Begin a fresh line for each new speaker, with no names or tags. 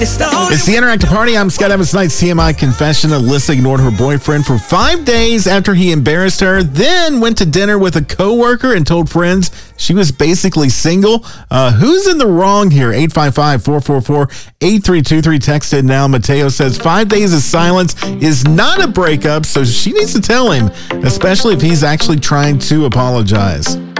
It's the only
It's the Interactive Party. I'm Scott Evans. Tonight's TMI confession. Alyssa ignored her boyfriend for 5 days after he embarrassed her, then went to dinner with a coworker and told friends she was basically single. Who's in the wrong here? 855-444-8323. Texted now. Mateo says 5 days of silence is not a breakup, so she needs to tell him, especially if he's actually trying to apologize.